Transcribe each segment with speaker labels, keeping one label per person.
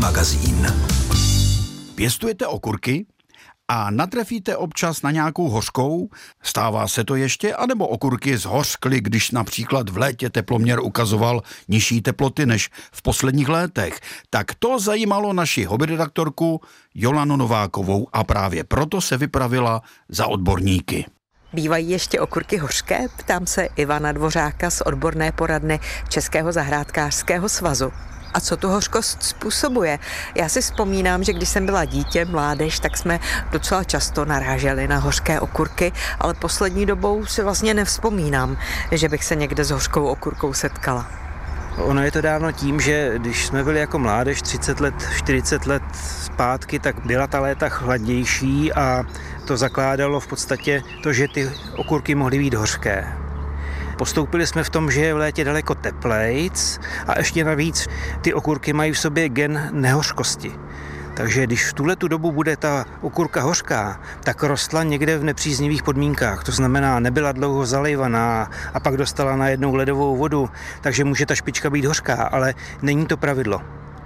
Speaker 1: magazín.
Speaker 2: Pěstujete okurky a natrefíte občas na nějakou hořkou? Stává se to ještě? A nebo okurky zhořkly, když například v létě teploměr ukazoval nižší teploty než v posledních létech? Tak to zajímalo naši hobbyredaktorku Jolanu Novákovou a právě proto se vypravila za odborníky.
Speaker 3: Bývají ještě okurky hořké? Ptám se Ivana Dvořáka z odborné poradny Českého zahrádkářského svazu. A co tu hořkost způsobuje? Já si vzpomínám, že když jsem byla dítě, mládež, tak jsme docela často naráželi na hořké okurky, ale poslední dobou si vlastně nevzpomínám, že bych se někde s hořkou okurkou setkala.
Speaker 4: Ono je to dáno tím, že když jsme byli jako mládež 30 let, 40 let zpátky, tak byla ta léta chladnější a to zakládalo v podstatě to, že ty okurky mohly být hořké. Postoupili jsme v tom, že je v létě daleko teplejc a ještě navíc ty okurky mají v sobě gen nehořkosti. Takže když v tuhletu dobu bude ta okurka hořká, tak rostla někde v nepříznivých podmínkách. To znamená, nebyla dlouho zalejvaná a pak dostala najednou ledovou vodu, takže může ta špička být hořká, ale není to pravidlo.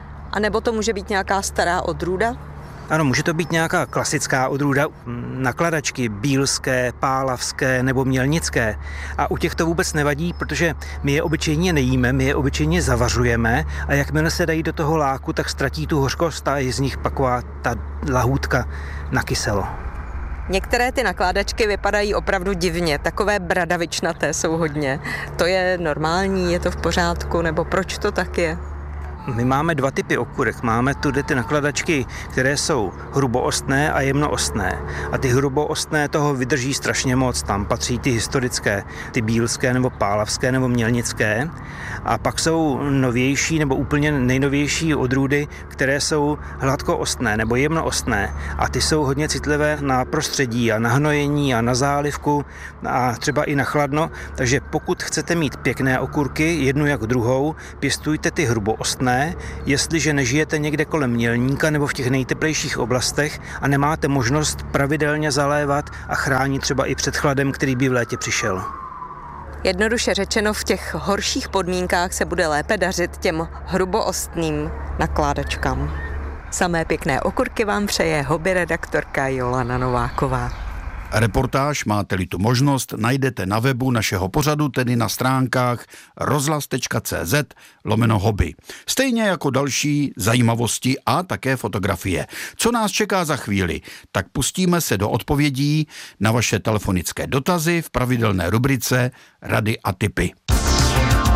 Speaker 3: A nebo to může být nějaká stará odrůda?
Speaker 4: Ano, může to být nějaká klasická odrůda, nakladačky bílské, pálavské nebo mělnické. A u těch to vůbec nevadí, protože my je obyčejně nejíme, my je obyčejně zavařujeme a jakmile se dají do toho láku, tak ztratí tu hořkost a je z nich taková ta lahůdka na kyselo.
Speaker 3: Některé ty nakládačky vypadají opravdu divně, takové bradavičnaté jsou hodně. To je normální, je to v pořádku, nebo proč to tak je?
Speaker 4: My máme dva typy okurek. Máme tudy ty nakladačky, které jsou hruboostné a jemnoostné. A ty hruboostné toho vydrží strašně moc. Tam patří ty historické, ty bílské nebo pálavské nebo mělnické. A pak jsou novější nebo úplně nejnovější odrůdy, které jsou hladkoostné nebo jemnoostné. A ty jsou hodně citlivé na prostředí a na hnojení a na zálivku a třeba i na chladno. Takže pokud chcete mít pěkné okurky, jednu jak druhou, pěstujte ty hruboostné. Jestliže nežijete někde kolem mělníka nebo v těch nejteplejších oblastech a nemáte možnost pravidelně zalévat a chránit třeba i před chladem, který by v létě přišel.
Speaker 3: Jednoduše řečeno, v těch horších podmínkách se bude lépe dařit těm hruboostným nakládačkám. Samé pěkné okurky vám přeje hobbyredaktorka Jolana Nováková.
Speaker 2: Reportáž, máte-li tu možnost, najdete na webu našeho pořadu, tedy na stránkách rozhlas.cz/hobby. Stejně jako další zajímavosti a také fotografie. Co nás čeká za chvíli? Tak pustíme se do odpovědí na vaše telefonické dotazy v pravidelné rubrice Rady a tipy.